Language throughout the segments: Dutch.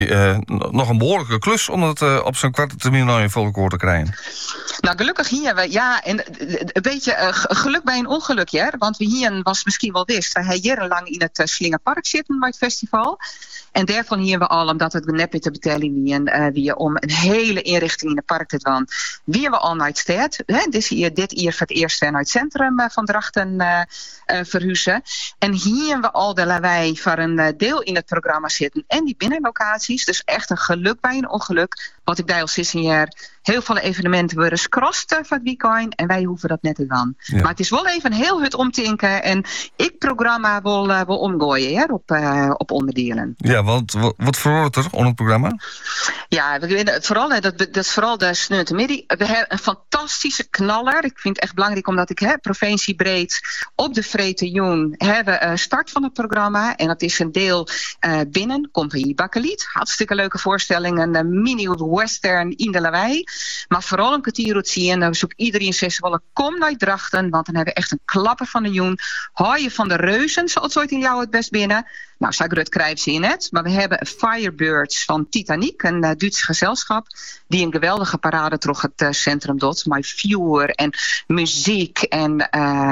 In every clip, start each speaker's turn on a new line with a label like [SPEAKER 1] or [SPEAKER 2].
[SPEAKER 1] nog een behoorlijke klus om het op zo'n korte termijn nou in volk te krijgen.
[SPEAKER 2] Nou, gelukkig hier, en een beetje geluk bij een ongelukje, hè? Want we hier was misschien wel wist, we hebben jarenlang in het Slingerpark zitten bij het festival. En daarvan hier we al, omdat het net met de betelling wie om een hele inrichting in het park te doen. Wie we al naar het stad, dit hier voor het eerst naar het centrum van Drachten verhuizen. En hier we al de lawaai voor een deel in het programma zitten en die binnenlocaties. Dus echt een geluk bij een ongeluk. Wat ik daar al sinds een jaar heel veel evenementen worden scrost van het weekend en wij hoeven dat net te doen. Ja. Maar het is wel even heel het omtinken en ik programma wil omgooien op onderdelen.
[SPEAKER 1] Ja, want wat verandert er onder het programma?
[SPEAKER 2] Ja, dat is vooral de sneutermiddag. We hebben een fantastische knaller. Ik vind het echt belangrijk omdat ik provinciebreed op de Vrete Joen hebben start van het programma. En dat is een deel binnen Compagnie Bakkeliet. Hartstikke leuke voorstelling. Een mini-western in de lawaai. Maar vooral een kwartier uit zien. Dan zoek iedereen zes wel kom naar Drachten. Want dan hebben we echt een klapper van de Joen. Hou je van de reuzen, zoals ooit in jou het best binnen. Nou, Sagrut krijgt ze in het. Maar we hebben Firebirds van Titanic, een Duits gezelschap. Die een geweldige parade terug het centrum doet. Met vuur en muziek. En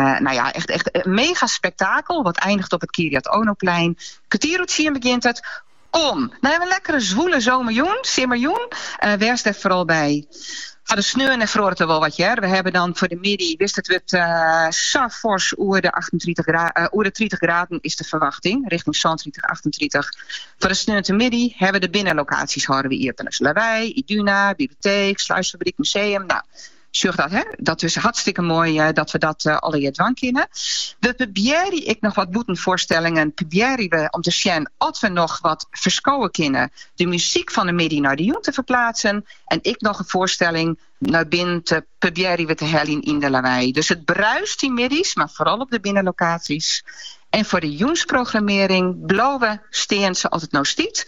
[SPEAKER 2] echt een mega spektakel. Wat eindigt op het Kiryat Onoplein. Kwartiertje begint het. Kom. Nou hebben we een lekkere zwoele zomerjoen. Simmerjoen. Wees er vooral bij. Voor de sneeuw en vroor het er wel wat jaar. We hebben dan voor de midi, wist het zo fors oer de 30 graden is de verwachting. Richting 30, 38. Voor de sneeuw en de midi hebben we de binnenlocaties houden we hier. Dus Lawaai, Iduna, Bibliotheek, Sluisfabriek, Museum. Nou, zorg dat, hè? Dat is hartstikke mooi dat we dat alle jaar dwang kennen. We proberen ik nog wat boetenvoorstellingen. Proberen we om te zien of we nog wat verschouwen kunnen. De muziek van de midi naar de Joen te verplaatsen. En ik nog een voorstelling naar binnen te proberen we te hellen in de lawaai. Dus het bruist die middies, maar vooral op de binnenlocaties. En voor de Joensprogrammering blauwe steen ze altijd nog stiet.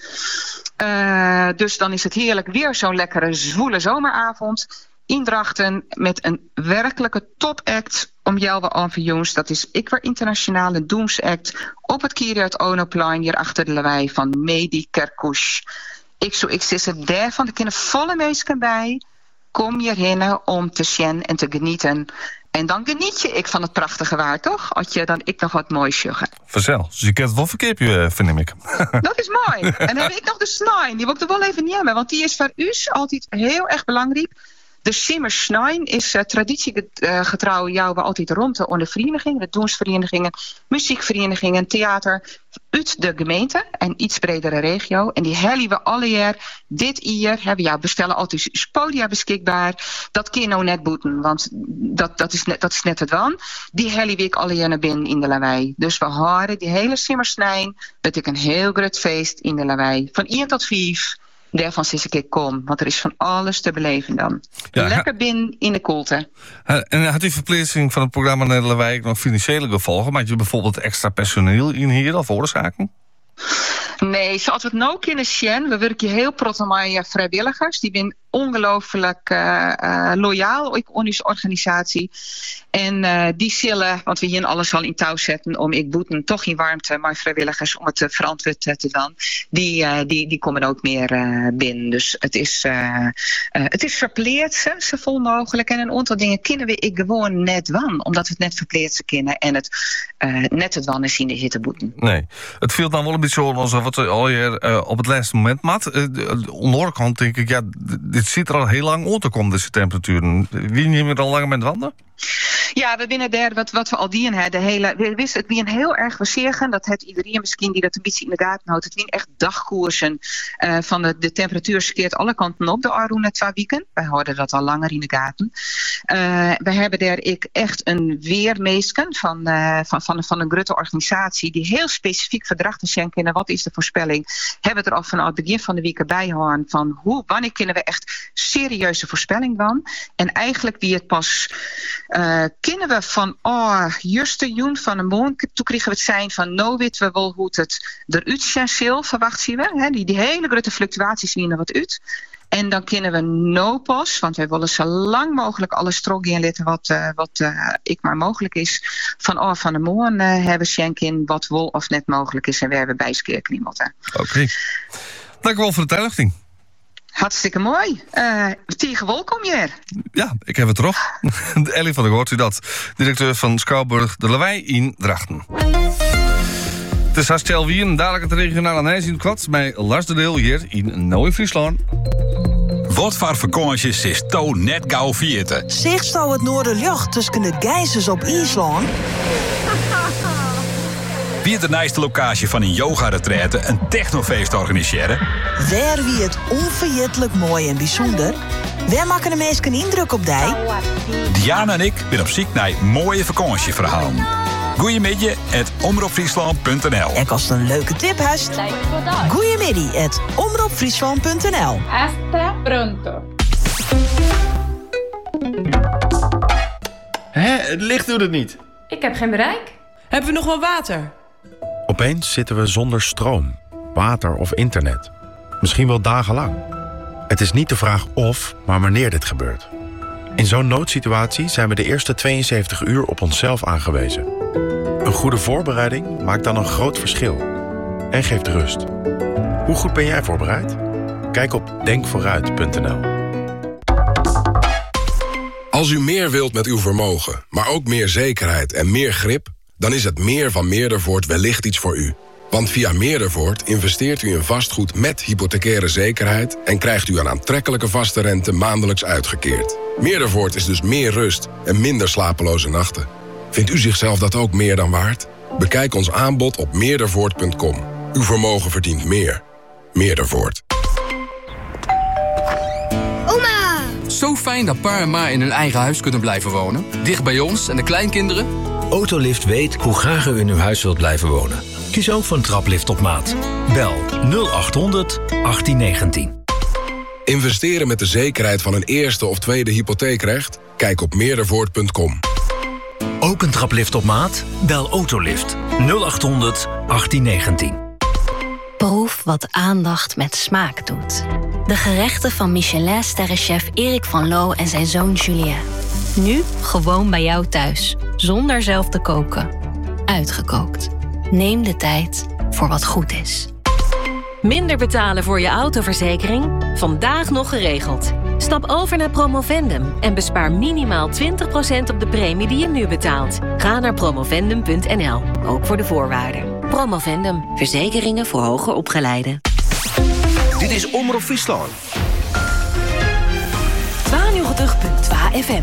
[SPEAKER 2] Dus dan is het heerlijk weer zo'n lekkere zwoele zomeravond. In Drachten met een werkelijke topact om jou aan voor jongens. Dat is Ikwer Internationale Doemsact op het Kiryat Onoplein hier achter de lawaai van Medi Kerkush. Ik zit er daarvan, er kunnen volle mensen bij. Kom hierheen om te zien en te genieten. En dan geniet je van het prachtige waar, toch? Als je dan ik nog wat moois juggen.
[SPEAKER 1] Vanzelf. Dus je kent het wel verkeerd, verneem ik.
[SPEAKER 2] Dat is mooi. En dan heb ik nog de snijn. Die wil ik er wel even nemen. Want die is voor u altijd heel erg belangrijk. De Simmer Snijn is traditiegetrouw jou we altijd rond de verenigingen, de doensverenigingen, muziekverenigingen, theater uit de gemeente en iets bredere regio. En die hellen we alle jaar. Dit jaar hebben we bestellen altijd podia beschikbaar. Dat kun je nou net boeten, want dat is net het dan. Die hellen we ik alle jaar naar binnen in de lawaai. Dus we houden die hele Simmer Snijn. Dat is een heel groot feest in de lawaai. Van 1 tot 5. Daarvan zit ik kom, want er is van alles te beleven dan. Ja, lekker binnen in de koelte.
[SPEAKER 1] En had die verplaatsing van het programma naar de lawaai nog financiële gevolgen? Maak je bijvoorbeeld extra personeel in hier of oorzaken?
[SPEAKER 2] Nee, zoals we het nou kunnen zien, we werken heel prot met vrijwilligers. Die zijn ongelooflijk loyaal, ook onze organisatie. En die zullen, want we hier alles al in touw zetten om ik boeten toch in warmte, maar vrijwilligers om het verantwoord te doen. Die komen ook meer binnen. Dus het is verpleerd, zo vol mogelijk. En een aantal dingen kunnen we ik gewoon net wan, omdat we het net verpleerd kunnen en het net het wan is in de hitteboeten.
[SPEAKER 1] Nee, het viel dan wel een beetje alsof het al hier op het laatste moment mat. Aan de andere kant denk ik, ja, dit ziet er al heel lang uit te komen, deze temperaturen. Wie neemt er al langer met wanden?
[SPEAKER 2] Ja, we binnen daar wat we al dienen hebben. We wisten het wie een heel erg verzegen. Dat het iedereen misschien die dat een beetje in de gaten houdt. Het wie echt dagkoersen van de temperatuur skeert alle kanten op de Aroen 2 weken. Wij houden dat al langer in de gaten. We hebben daar echt een weermeesken van een grote organisatie die heel specifiek verdrachten schenken. En wat is de voorspelling? Hebben we er al vanaf het begin van de week bij houden van wanneer kunnen we echt serieuze voorspelling van? En eigenlijk wie het pas kennen we van juiste joen van een maand. Toen kregen we het zijn van nou weten we wel hoe het eruit zijn verwacht zien we. Hè? Die hele grote fluctuaties zien er wat uit. En dan kunnen we no pas, want wij willen zo lang mogelijk alle strok inletten wat ik maar mogelijk is. Van de morgen hebben schenken wat wel of net mogelijk is en waar we bijskeer moeten.
[SPEAKER 1] Oké. Dank u wel voor de toelichting.
[SPEAKER 2] Hartstikke mooi. Tegen welkom hier.
[SPEAKER 1] Ja, ik heb het erop. Ellie van der Goort, u dat. Directeur van Schouwburg de Lawaai in Drachten. Het is hartstikke weer. Dadelijk het regionale nieuws in het kwad bij Lars de Deel hier in Nieuw-Friesland.
[SPEAKER 3] Wat voor vakanties is to net gauw vieren?
[SPEAKER 4] Zeg zou het Noorderjocht tussen het Geizers op IJsland?
[SPEAKER 3] Wie de nijste locatie van een yoga-retraite een technofeest organiseren?
[SPEAKER 4] Waar wie het onvergetelijk mooi en bijzonder? Waar maken de meesten een indruk op die?
[SPEAKER 3] Diana en ik zijn op zoek naar mooie vakantieverhalen. Goeiemiddag, @omroepfriesland.nl.
[SPEAKER 4] En als het een leuke tip hebt, goeiemiddag, @omroepfriesland.nl.
[SPEAKER 5] Hasta pronto.
[SPEAKER 6] Het licht doet het niet.
[SPEAKER 5] Ik heb geen bereik.
[SPEAKER 7] Hebben we nog wel water?
[SPEAKER 6] Opeens zitten we zonder stroom, water of internet. Misschien wel dagenlang. Het is niet de vraag of, maar wanneer dit gebeurt. In zo'n noodsituatie zijn we de eerste 72 uur op onszelf aangewezen. Een goede voorbereiding maakt dan een groot verschil. En geeft rust. Hoe goed ben jij voorbereid? Kijk op denkvooruit.nl.
[SPEAKER 8] Als u meer wilt met uw vermogen, maar ook meer zekerheid en meer grip, dan is het meer van Meerdervoort wellicht iets voor u. Want via Meerdervoort investeert u in vastgoed met hypothecaire zekerheid en krijgt u een aantrekkelijke vaste rente maandelijks uitgekeerd. Meerdervoort is dus meer rust en minder slapeloze nachten. Vindt u zichzelf dat ook meer dan waard? Bekijk ons aanbod op meerdervoort.com. Uw vermogen verdient meer. Meerdervoort.
[SPEAKER 9] Oma! Zo fijn dat pa en ma in hun eigen huis kunnen blijven wonen. Dicht bij ons en de kleinkinderen.
[SPEAKER 10] Autolift weet hoe graag u in uw huis wilt blijven wonen. Kies ook voor een traplift op maat. Bel 0800 1819.
[SPEAKER 8] Investeren met de zekerheid van een eerste of tweede hypotheekrecht? Kijk op meerdervoort.com.
[SPEAKER 10] Ook een traplift op maat? Bel Autolift 0800 1819.
[SPEAKER 11] Proef wat aandacht met smaak doet. De gerechten van Michelin-sterrenchef Erik van Loo en zijn zoon Julien. Nu gewoon bij jou thuis, zonder zelf te koken. Uitgekookt. Neem de tijd voor wat goed is.
[SPEAKER 12] Minder betalen voor je autoverzekering? Vandaag nog geregeld. Stap over naar Promovendum en bespaar minimaal 20% op de premie die je nu betaalt. Ga naar promovendum.nl, ook voor de voorwaarden. Promovendum, verzekeringen voor hoger opgeleiden.
[SPEAKER 10] Dit is Omroep Friesland.
[SPEAKER 12] 92.2 FM.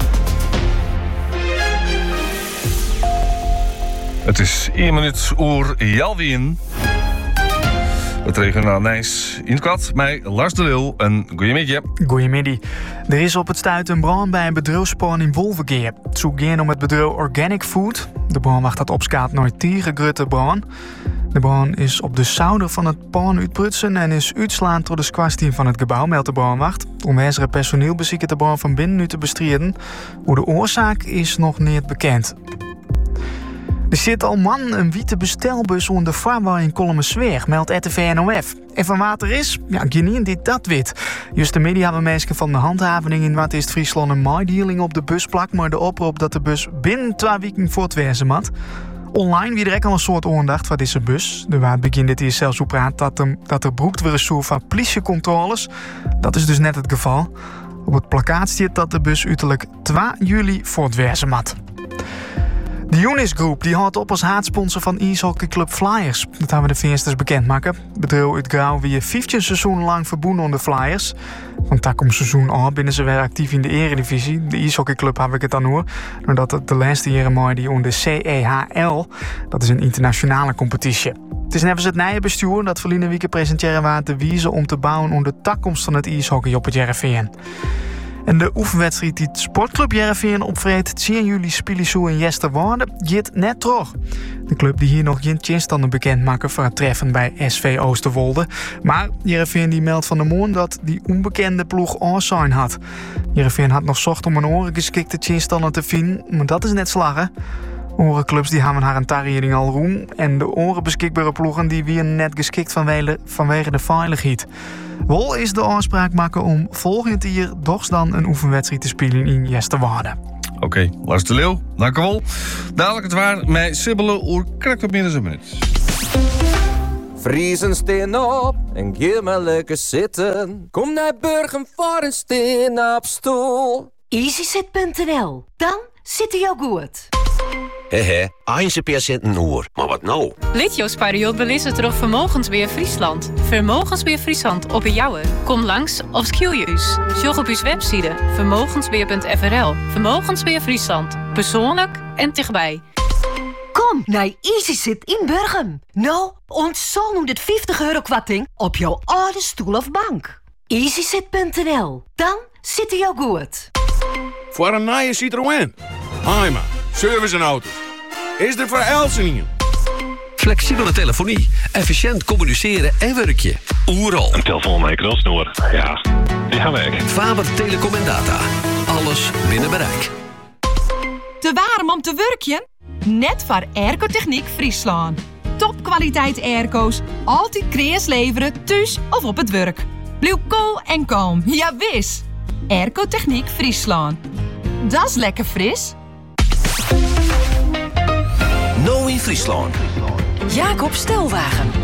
[SPEAKER 1] Het is 1 minuut oer Jalwien. Het regionaal nieuws in het kwad met Lars de Leeuw en goeiemiddag.
[SPEAKER 13] Goeiemiddag. Er is op het stuit een brand bij een bedrijfspaan in Wolverkeer. Het zou gaan om het bedrijf Organic Food. De brand wacht dat opskaat nooit tierengrote brand. De brand is op de zouder van het paan uitprutsen en is uitslaand door de squasteam van het gebouw, meldt de brandwacht. Onwijzere personeel bezieken de brand van binnen nu te bestrijden. Hoe de oorzaak is nog niet bekend. Er zit al man een witte bestelbus onder de vaarwal in Kolmensweer, meldt RTV NOF. En van wat er is? Ja, geen dit dat wit. Juist de media hebben mensen van de handhaving in wat is Friesland een maaidieling op de bus plakt, maar de oproep dat de bus binnen 2 weken voortwezen moet. Online wie direct al een soort aandacht van deze bus. De waard begint dit hier zelfs op praat dat er broekt weer een soort van politiecontroles. Dat is dus net het geval. Op het plakkaat staat dat de bus uiterlijk 2 juli voortwezen moet. De Unis Group die houdt op als haatsponsor van ijshockeyclub Flyers. Dat hebben we de Veersters bekendmaken. Het bedrijf uit Grauw wie 15 seizoenen lang verbonden onder Flyers. Van tak om seizoen al binnen ze weer actief in de eredivisie. De ijshockeyclub heb ik het dan hoor. Doordat het de laatste jaren mooi die onder CEHL. Dat is een internationale competitie. Het is nevens het nieuwe bestuur dat verleden week presenteren waar te wijzen om te bouwen onder de takkomst van het ijshockey op het JRVN. En de oefenwedstrijd die het sportclub JRVN opvreed 10 juli spelen in Jesterwaarde gaat net terug. De club die hier nog geen tjinstanden bekend maken voor het treffen bij SV Oosterwolde. Maar JRVN die meldt van de morgen dat die onbekende ploeg aanzien had. JRVN had nog zocht om een orengeschikte tjinstanden te vinden, maar dat is net slagen. Orenclubs die hebben haar een tariening al roem en de orenbeschikbare ploegen die weer net geschikt vanwege de veiligheid. Wol is de afspraak maken om volgend jaar toch dan een oefenwedstrijd te spelen in Jesterwaarde.
[SPEAKER 1] Oké, Lars de Leeuw, dank u wel. Dadelijk het waar met Sibbelen oer krijgt op minstens een minuut.
[SPEAKER 7] Friesen steen op en ga maar lekker zitten. Kom naar Burgum voor een steen op stoel.
[SPEAKER 12] EasyZit.nl. Dan zit hij jou goed.
[SPEAKER 14] Hehe, 1% een oor. Maar wat nou?
[SPEAKER 5] Litjos-periode belissen terug Vermogensbeheer Friesland. Vermogensbeheer Friesland op een jouwe. Kom langs of schil je us. Sjog op uw website vermogensbeheer.frl. Vermogensbeheer Friesland. Persoonlijk en dichtbij.
[SPEAKER 12] Kom naar EasyZit in Burgum. Nou, ontzol nu dit €50 kwarting op jouw oude stoel of bank. EasyZit.nl. Dan zit hij jou goed.
[SPEAKER 15] Voor een nieuwe Citroën. Haima, service en auto's. Is er voor Elsenien?
[SPEAKER 16] Flexibele telefonie, efficiënt communiceren en werkje. Oeral.
[SPEAKER 17] Een telefoon met een knalsnoer. Ja, die gaan weg.
[SPEAKER 16] Faber Telecom en Data. Alles binnen bereik.
[SPEAKER 18] Te warm om te werkjen? Net voor Airco-Techniek Friesland. Topkwaliteit airco's, altijd kreas leveren, thuis of op het werk. Blijf cool en kalm, ja wis. Airco-Techniek Friesland. Dat is lekker fris.
[SPEAKER 16] Nou in Friesland.
[SPEAKER 12] Jacob Stelwagen.